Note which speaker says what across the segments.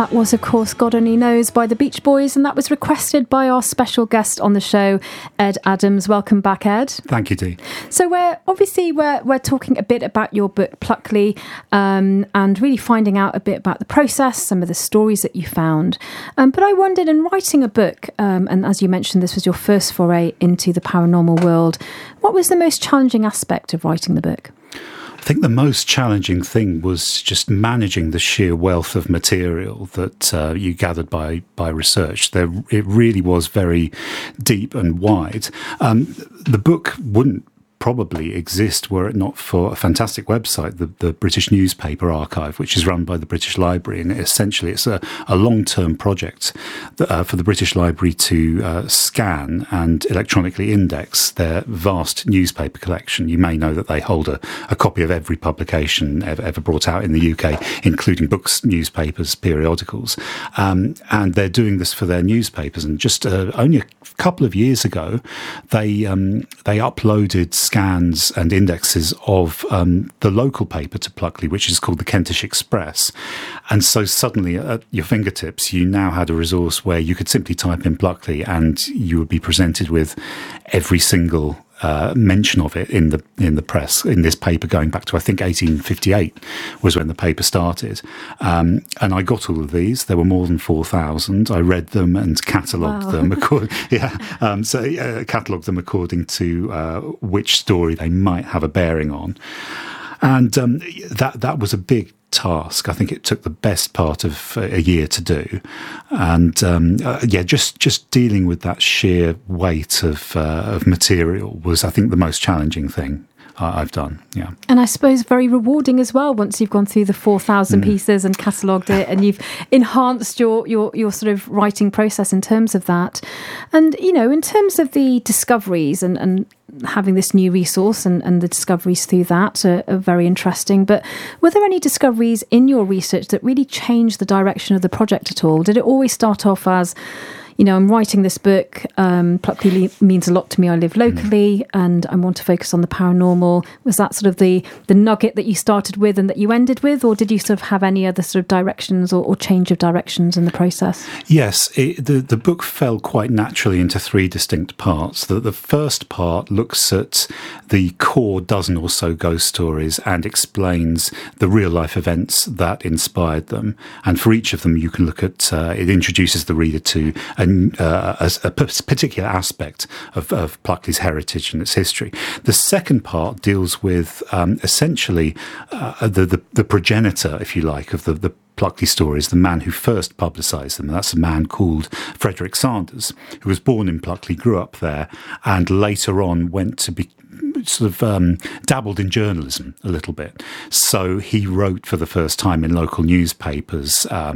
Speaker 1: That was, of course, God Only Knows by the Beach Boys, and that was requested by our special guest on the show, Ed Adams. Welcome back, Ed.
Speaker 2: Thank you, Dee.
Speaker 1: So we're talking a bit about your book, Pluckley, and really finding out a bit about the process, some of the stories that you found. But I wondered, in writing a book, and as you mentioned, this was your first foray into the paranormal world, what was the most challenging aspect of writing the book?
Speaker 2: I think the most challenging thing was just managing the sheer wealth of material that you gathered by research. It really was very deep and wide. The book wouldn't probably exist were it not for a fantastic website, the British Newspaper Archive, which is run by the British Library. And essentially it's a long-term project for the British Library to scan and electronically index their vast newspaper collection. You may know that they hold a copy of every publication ever brought out in the UK, including books, newspapers, periodicals. And they're doing this for their newspapers. And just only a couple of years ago, they uploaded scans and indexes of the local paper to Pluckley, which is called the Kentish Express. And so suddenly at your fingertips, you now had a resource where you could simply type in Pluckley and you would be presented with every single mention of it in the press, in this paper going back to, I think, 1858 was when the paper started. And I got all of these. There were more than 4,000. I read them and catalogued them. Catalogued them according to which story they might have a bearing on. And that was a big task. I think it took the best part of a year to do, and just dealing with that sheer weight of material was, I think, the most challenging thing I've done. Yeah,
Speaker 1: and I suppose very rewarding as well once you've gone through the 4,000 pieces and catalogued it, and you've enhanced your sort of writing process in terms of that. And in terms of the discoveries and having this new resource and the discoveries through that are very interesting. But were there any discoveries in your research that really changed the direction of the project at all? Did it always start off as, I'm writing this book, Pluckley means a lot to me, I live locally, and I want to focus on the paranormal? Was that sort of the nugget that you started with and that you ended with, or did you sort of have any other sort of directions or change of directions in the process?
Speaker 2: Yes, the book fell quite naturally into three distinct parts. The first part looks at the core dozen or so ghost stories and explains the real-life events that inspired them. And for each of them, you can look at, it introduces the reader to a particular aspect of Pluckley's heritage and its history. The second part deals with essentially the progenitor, if you like, of the Pluckley stories, the man who first publicised them. And that's a man called Frederick Sanders, who was born in Pluckley, grew up there, and later on went to be dabbled in journalism a little bit. So he wrote for the first time in local newspapers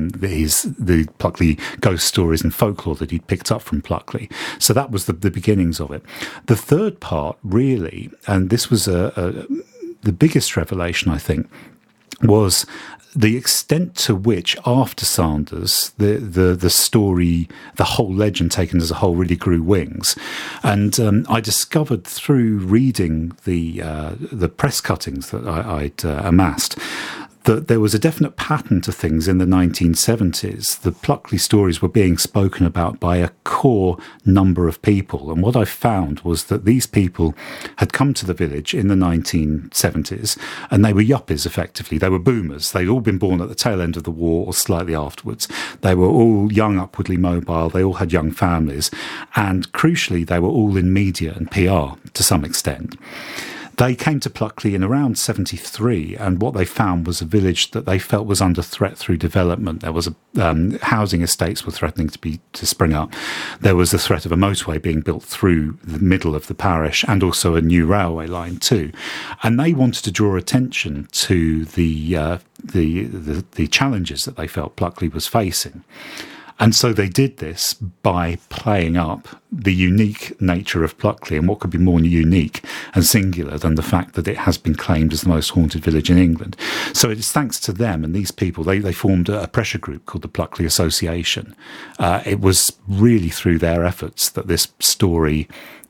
Speaker 2: the Pluckley ghost stories and folklore that he'd picked up from Pluckley. So that was the beginnings of it. The third part, really, and this was the biggest revelation, I think, was the extent to which, after Sanders, the story, the whole legend taken as a whole, really grew wings. And I discovered through reading the press cuttings that I'd amassed that there was a definite pattern to things in the 1970s. The Pluckley stories were being spoken about by a core number of people. And what I found was that these people had come to the village in the 1970s, and they were yuppies, effectively. They were boomers. They'd all been born at the tail end of the war or slightly afterwards. They were all young, upwardly mobile. They all had young families. And crucially, they were all in media and PR to some extent. They came to Pluckley in around 73, and what they found was a village that they felt was under threat through development. There was housing estates were threatening to spring up. There was the threat of a motorway being built through the middle of the parish, and also a new railway line too. And they wanted to draw attention to the challenges that they felt Pluckley was facing. And so they did this by playing up the unique nature of Pluckley, and what could be more unique and singular than the fact that it has been claimed as the most haunted village in England. So it's thanks to them and these people, they formed a pressure group called the Pluckley Association. It was really through their efforts that this story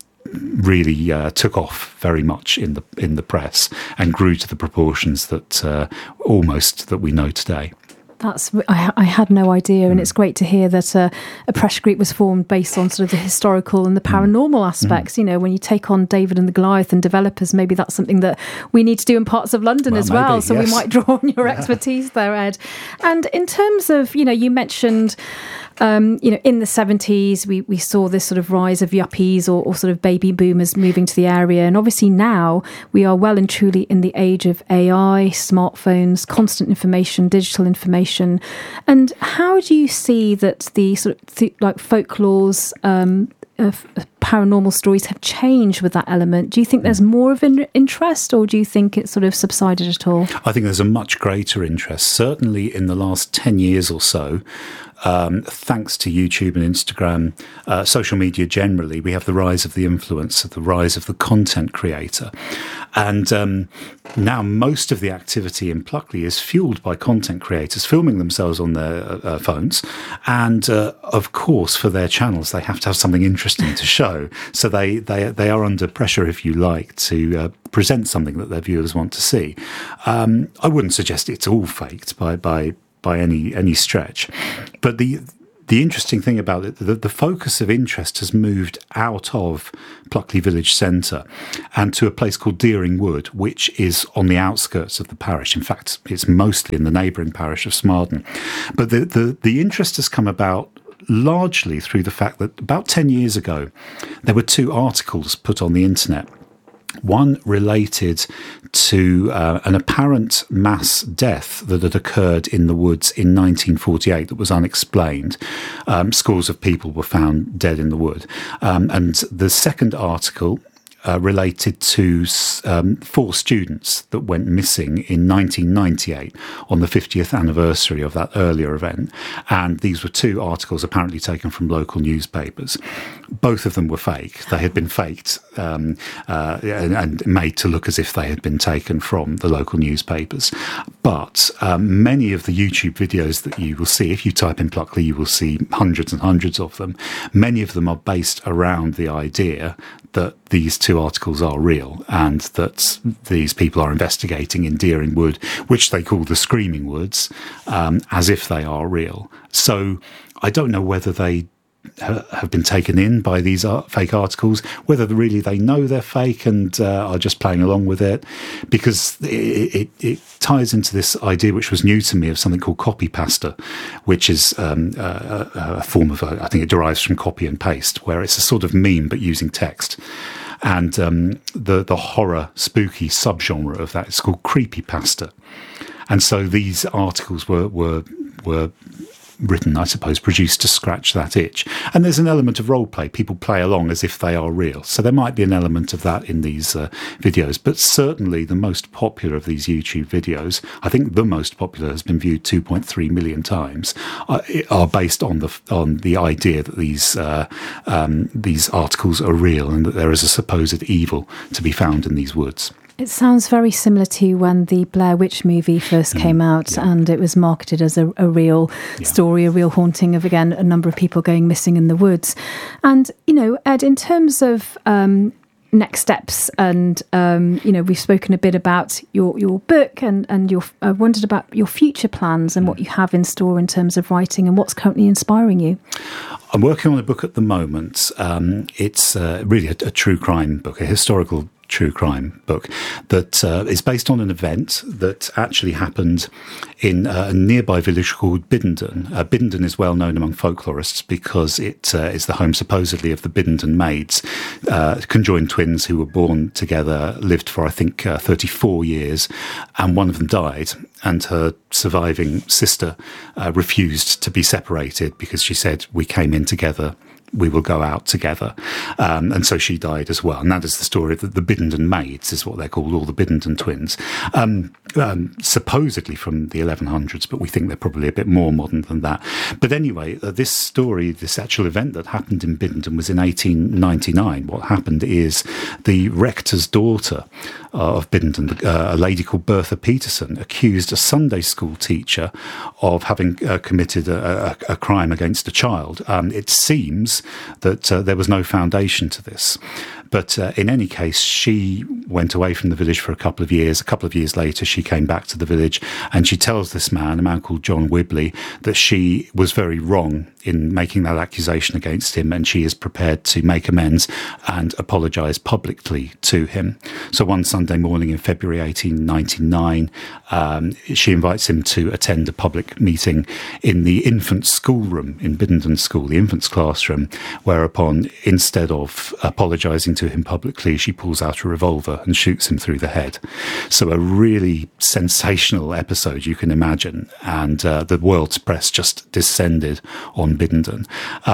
Speaker 2: really took off very much in the press and grew to the proportions that almost that we know today.
Speaker 1: I had no idea, and it's great to hear that a pressure group was formed based on sort of the historical and the paranormal aspects. You know, when you take on David and the Goliath and developers, maybe that's something that we need to do in parts of London as well. So we might draw on your expertise there, Ed. And in terms of, you mentioned, in the 70s, we saw this sort of rise of yuppies or sort of baby boomers moving to the area. And obviously now we are well and truly in the age of AI, smartphones, constant information, digital information. And how do you see that the sort of like folklores of paranormal stories have changed with that element? Do you think there's more of an interest, or do you think it's sort of subsided at all?
Speaker 2: I think there's a much greater interest, certainly in the last 10 years or so. Thanks to YouTube and Instagram, social media generally, we have the rise of the influencer, the rise of the content creator. And now most of the activity in Pluckley is fueled by content creators filming themselves on their phones. And of course, for their channels, they have to have something interesting to show. So they are under pressure, if you like, to present something that their viewers want to see. I wouldn't suggest it's all faked by any stretch. But the interesting thing about it, the focus of interest has moved out of Pluckley Village Centre and to a place called Deering Wood, which is on the outskirts of the parish. In fact, it's mostly in the neighbouring parish of Smarden. But the interest has come about largely through the fact that about 10 years ago, there were 2 articles put on the internet. One related to an apparent mass death that had occurred in the woods in 1948 that was unexplained. Scores of people were found dead in the wood. And the second article related to 4 students that went missing in 1998 on the 50th anniversary of that earlier event. And these were 2 articles apparently taken from local newspapers. Both of them were fake. They had been faked and made to look as if they had been taken from the local newspapers. But many of the YouTube videos that you will see, if you type in Pluckley, you will see hundreds and hundreds of them. Many of them are based around the idea that these 2 articles are real and that these people are investigating in Deering Wood, which they call the Screaming Woods, as if they are real. So I don't know whether they have been taken in by these fake articles, whether really they know they're fake and are just playing along with it, because it ties into this idea which was new to me of something called copy pasta, which is a form of, I think it derives from copy and paste, where it's a sort of meme but using text. And the horror, spooky subgenre of that is called creepypasta. And so these articles were written, I suppose, produced to scratch that itch. And there's an element of role play. People play along as if they are real. So there might be an element of that in these videos. But certainly the most popular of these YouTube videos, I think the most popular has been viewed 2.3 million times, are based on the idea that these articles are real and that there is a supposed evil to be found in these woods.
Speaker 1: It sounds very similar to when the Blair Witch movie first came out, and it was marketed as a real story, a real haunting of, again, a number of people going missing in the woods. And, Ed, in terms of next steps, and, we've spoken a bit about your book and I wondered about your future plans and what you have in store in terms of writing and what's currently inspiring you.
Speaker 2: I'm working on a book at the moment. It's really a true crime book, a historical true crime book that is based on an event that actually happened in a nearby village called Biddenden. Biddenden is well known among folklorists because it is the home supposedly of the Biddenden maids, conjoined twins who were born together, lived for I think 34 years, and one of them died, and her surviving sister refused to be separated because she said, "We came in together, we will go out together." And so she died as well. And that is the story of the Biddenden maids, is what they're called, all the Biddenden twins. Supposedly from the 1100s, but we think they're probably a bit more modern than that. But anyway, this story, this actual event that happened in Biddenden was in 1899. What happened is the rector's daughter of Biddenden, a lady called Bertha Peterson, accused a Sunday school teacher of having committed a crime against a child. It seems that there was no foundation to this. But in any case, she went away from the village for a couple of years. A couple of years later, she came back to the village, and she tells this man, a man called John Whibley, that she was very wrong in making that accusation against him, and she is prepared to make amends and apologise publicly to him. So one Sunday morning in February 1899, she invites him to attend a public meeting in the infant schoolroom in Biddenden School, the infants' classroom, whereupon, instead of apologising to him publicly, she pulls out a revolver and shoots him through the head. So a really sensational episode, you can imagine, and the world's press just descended on Biddenden.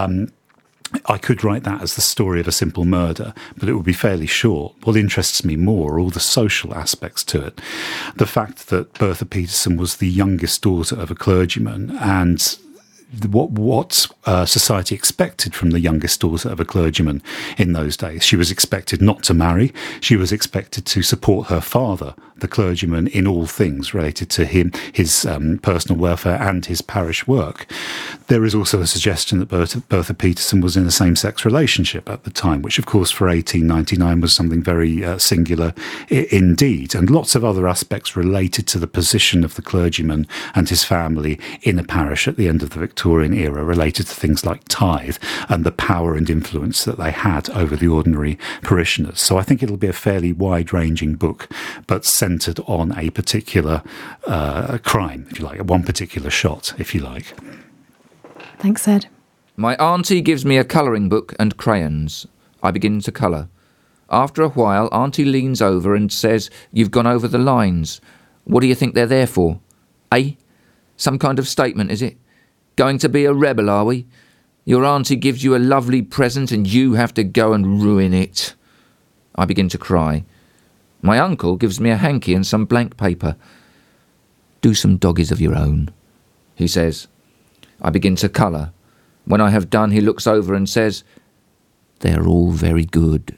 Speaker 2: I could write that as the story of a simple murder, but it would be fairly short. What interests me more are all the social aspects to it. The fact that Bertha Peterson was the youngest daughter of a clergyman, and what society expected from the youngest daughter of a clergyman in those days. She was expected not to marry. She was expected to support her father, the clergyman, in all things related to him, his personal welfare and his parish work. There is also a suggestion that Bertha Peterson was in a same-sex relationship at the time, which of course for 1899 was something very singular indeed, and lots of other aspects related to the position of the clergyman and his family in a parish at the end of the Victorian era, related to things like tithe and the power and influence that they had over the ordinary parishioners. So I think it'll be a fairly wide-ranging book, but centred on a particular crime, if you like, one particular shot, if you like.
Speaker 1: Thanks, Ed.
Speaker 3: My auntie gives me a colouring book and crayons. I begin to colour. After a while, auntie leans over and says, "You've gone over the lines. What do you think they're there for? Eh? Some kind of statement, is it? Going to be a rebel, are we? Your auntie gives you a lovely present and you have to go and ruin it." I begin to cry. My uncle gives me a hanky and some blank paper. "Do some doggies of your own," he says. I begin to colour. When I have done, he looks over and says, "They're all very good."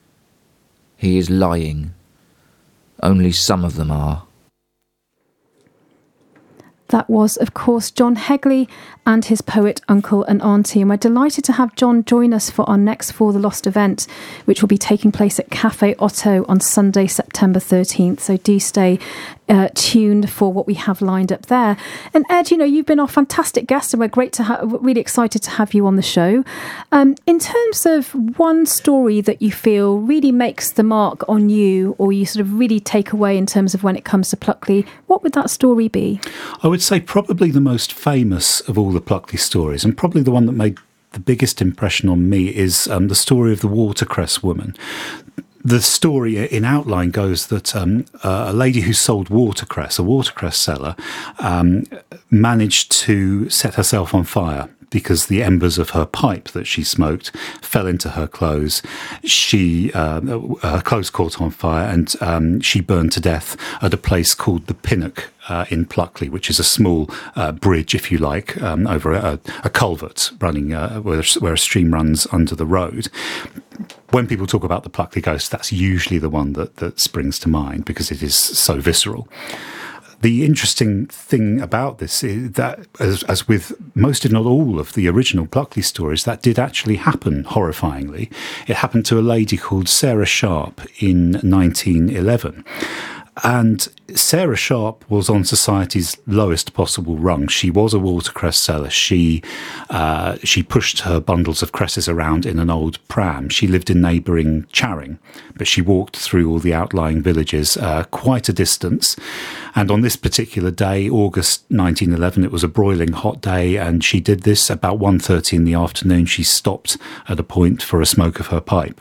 Speaker 3: He is lying. Only some of them are.
Speaker 1: That was, of course, John Hegley and his poet uncle and auntie. And we're delighted to have John join us for our next For the Lost event, which will be taking place at Cafe Otto on Sunday, September 13th. So do stay tuned for what we have lined up there. And Ed, you've been our fantastic guest, and we're really excited to have you on the show. In terms of one story that you feel really makes the mark on you, or you sort of really take away in terms of when it comes to Pluckley, what would that story be?
Speaker 2: I would say probably the most famous of all the Pluckley stories, and probably the one that made the biggest impression on me, is the story of the watercress woman. The story in outline goes that a lady who sold watercress, a watercress seller, managed to set herself on fire because the embers of her pipe that she smoked fell into her clothes. Her clothes caught on fire, and she burned to death at a place called the Pinnock in Pluckley, which is a small bridge, if you like, over a culvert running where a stream runs under the road. When people talk about the Pluckley ghost, that's usually the one that springs to mind because it is so visceral. The interesting thing about this is that, as with most, if not all, of the original Pluckley stories, that did actually happen, horrifyingly. It happened to a lady called Sarah Sharp in 1911. And Sarah Sharp was on society's lowest possible rung. She was a watercress seller. She pushed her bundles of cresses around in an old pram. She lived in neighbouring Charing, but she walked through all the outlying villages quite a distance. And on this particular day, August 1911, it was a broiling hot day, and she did this about 1:30 in the afternoon. She stopped at a point for a smoke of her pipe.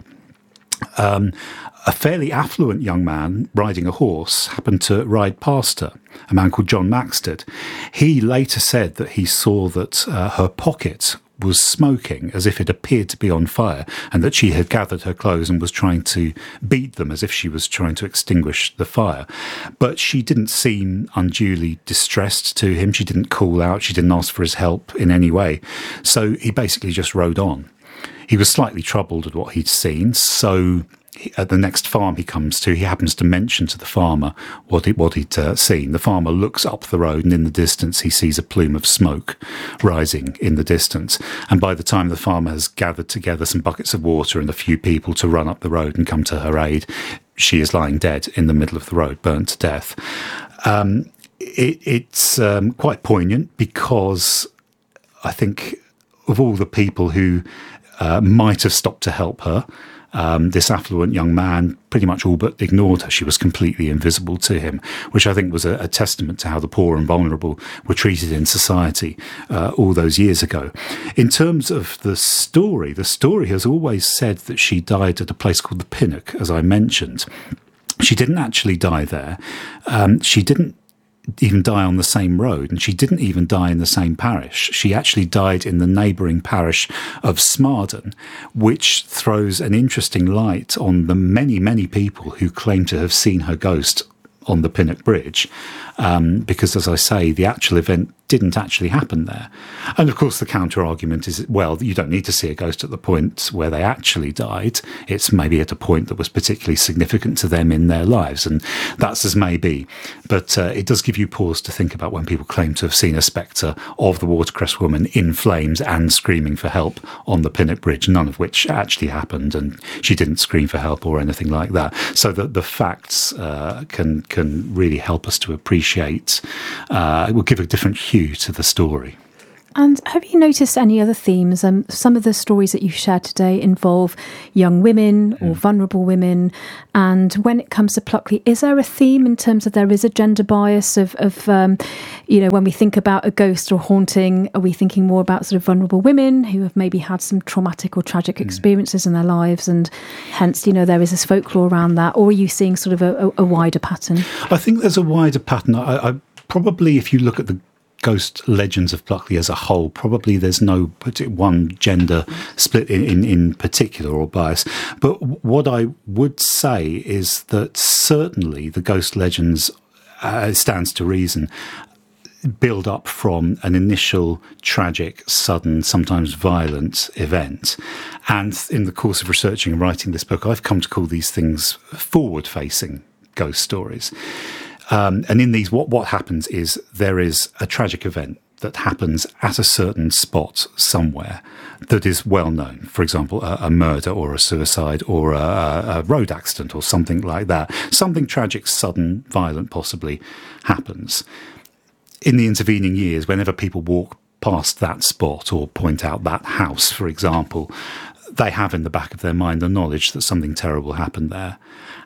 Speaker 2: A fairly affluent young man riding a horse happened to ride past her, a man called John Maxted. He later said that he saw that her pocket was smoking as if it appeared to be on fire, and that she had gathered her clothes and was trying to beat them as if she was trying to extinguish the fire. But she didn't seem unduly distressed to him. She didn't call out. She didn't ask for his help in any way. So he basically just rode on. He was slightly troubled at what he'd seen, so at the next farm he comes to, he happens to mention to the farmer what he'd seen. The farmer looks up the road, and in the distance he sees a plume of smoke rising in the distance. And by the time the farmer has gathered together some buckets of water and a few people to run up the road and come to her aid, she is lying dead in the middle of the road, burnt to death. It's quite poignant, because I think of all the people who might have stopped to help her, this affluent young man pretty much all but ignored her. She was completely invisible to him, which I think was a testament to how the poor and vulnerable were treated in society all those years ago. In terms of the story has always said that she died at a place called the Pinnock, as I mentioned. She didn't actually die there. She didn't even die on the same road, and she didn't even die in the same parish. She actually died in the neighbouring parish of Smarden, which throws an interesting light on the many, many people who claim to have seen her ghost on the Pinnock Bridge, because, as I say, the actual event didn't actually happen there. And of course the counter argument is, well, you don't need to see a ghost at the point where they actually died. It's maybe at a point that was particularly significant to them in their lives, and that's as may be. But it does give you pause to think about when people claim to have seen a spectre of the Watercress Woman in flames and screaming for help on the Pinnock Bridge, none of which actually happened, and she didn't scream for help or anything like that. So that the facts can really help us to appreciate, it will give a different hue to the story.
Speaker 1: And have you noticed any other themes? Some of the stories that you've shared today involve young women or vulnerable women. And when it comes to Pluckley, is there a theme in terms of there is a gender bias of when we think about a ghost or haunting, are we thinking more about sort of vulnerable women who have maybe had some traumatic or tragic experiences in their lives, and hence, there is this folklore around that? Or are you seeing sort of a wider pattern?
Speaker 2: I think there's a wider pattern. I probably, if you look at the ghost legends of Pluckley as a whole, probably there's no one gender split in particular or bias. But what I would say is that certainly the ghost legends, stands to reason, build up from an initial tragic, sudden, sometimes violent event. And in the course of researching and writing this book, I've come to call these things forward-facing ghost stories. And in these, what happens is there is a tragic event that happens at a certain spot somewhere that is well known. For example, a murder or a suicide or a road accident or something like that. Something tragic, sudden, violent possibly happens. In the intervening years, whenever people walk past that spot or point out that house, for example, they have in the back of their mind the knowledge that something terrible happened there.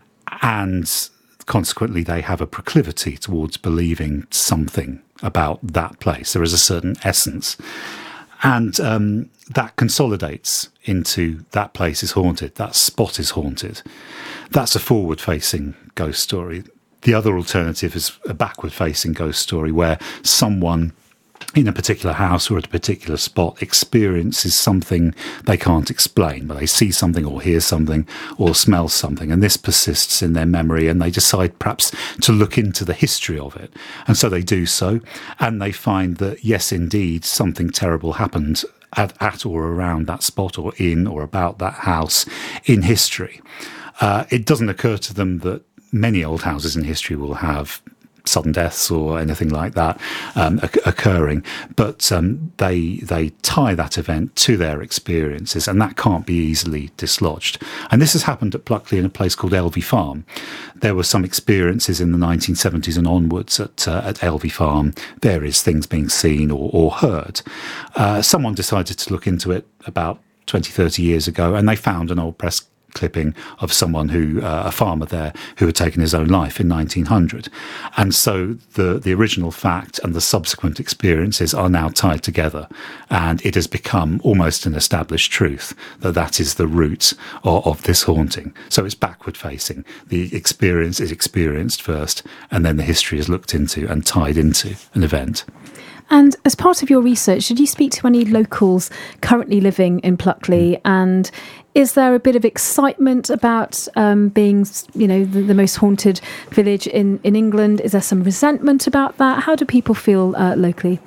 Speaker 2: And consequently, they have a proclivity towards believing something about that place. There is a certain essence. And that consolidates into that place is haunted, that spot is haunted. That's a forward-facing ghost story. The other alternative is a backward-facing ghost story where someone in a particular house or at a particular spot experiences something they can't explain, but they see something or hear something or smell something, and this persists in their memory, and they decide perhaps to look into the history of it. And so they do so, and they find that, yes, indeed, something terrible happened at or around that spot or in or about that house in history. It doesn't occur to them that many old houses in history will have sudden deaths or anything like that occurring, but they tie that event to their experiences, and that can't be easily dislodged. And this has happened at Pluckley in a place called Elvey Farm. There were some experiences in the 1970s and onwards at Elvey Farm, various things being seen or heard. Someone decided to look into it about 20, 30 years ago, and they found an old press clipping of someone a farmer there who had taken his own life in 1900. And so the original fact and the subsequent experiences are now tied together, and it has become almost an established truth that is the root of this haunting. So it's backward facing. The experience is experienced first, and then the history is looked into and tied into an event.
Speaker 1: And as part of your research, did you speak to any locals currently living in Pluckley? And is there a bit of excitement about being, the most haunted village in England? Is there some resentment about that? How do people feel locally?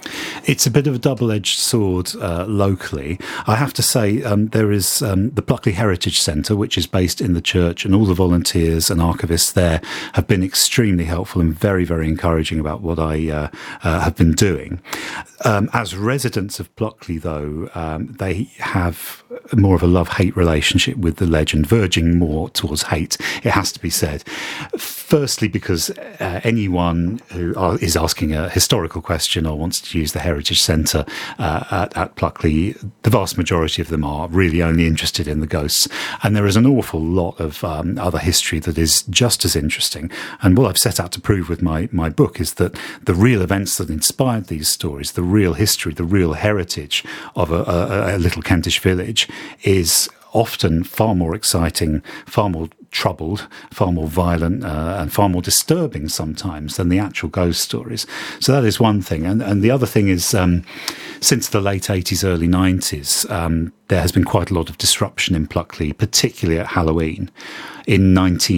Speaker 2: It's a bit of a double-edged sword locally. I have to say there is the Pluckley Heritage Centre, which is based in the church, and all the volunteers and archivists there have been extremely helpful and very, very encouraging about what I have been doing. As residents of Pluckley, though, they have more of a love-hate relationship with the legend, verging more towards hate, it has to be said. Firstly, because anyone who is asking a historical question or wants to use the Heritage Centre at Pluckley, the vast majority of them are really only interested in the ghosts. And there is an awful lot of other history that is just as interesting. And what I've set out to prove with my book is that the real events that inspired these stories, the real history, the real heritage of a little Kentish village is often far more exciting, far more troubled, far more violent, and far more disturbing sometimes than the actual ghost stories. So that is one thing. And the other thing is, since the late 80s, early 90s, there has been quite a lot of disruption in Pluckley, particularly at Halloween. In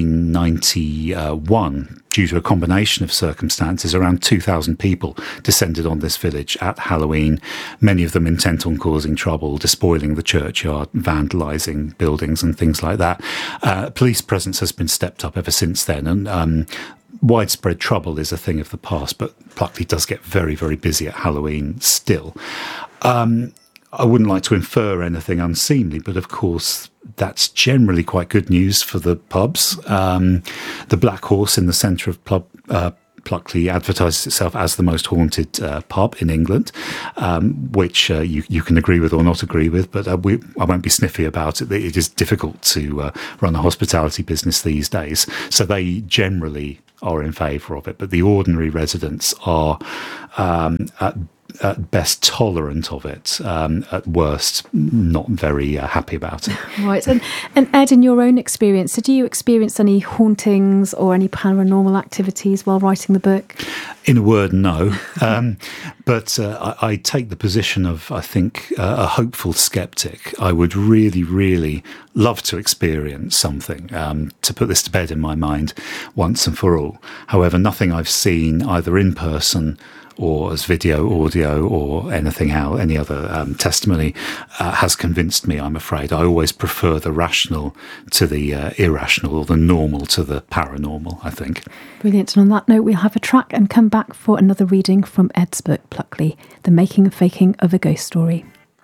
Speaker 2: 1991, due to a combination of circumstances, around 2,000 people descended on this village at Halloween, many of them intent on causing trouble, despoiling the churchyard, vandalising buildings and things like that. Police presence has been stepped up ever since then, and widespread trouble is a thing of the past, but Pluckley does get very, very busy at Halloween still. I wouldn't like to infer anything unseemly, but of course that's generally quite good news for the pubs. The Black Horse in the centre of Pluckley advertises itself as the most haunted pub in England, which you can agree with or not agree with, but I won't be sniffy about it. It is difficult to run a hospitality business these days, so they generally are in favour of it, but the ordinary residents are at best tolerant of it, at worst not very happy about it.
Speaker 1: Right. And Ed, in your own experience, did you experience any hauntings or any paranormal activities while writing the book?
Speaker 2: In a word, no. But I take the position of, I think, a hopeful sceptic. I would really, really love to experience something, to put this to bed in my mind once and for all. However, nothing I've seen either in person or as video, audio, or anything else, any other testimony, has convinced me, I'm afraid. I always prefer the rational to the irrational, or the normal to the paranormal, I think.
Speaker 1: Brilliant. And on that note, we'll have a track and come back for another reading from Ed's book, Pluckley, The Making and Faking of a Ghost Story.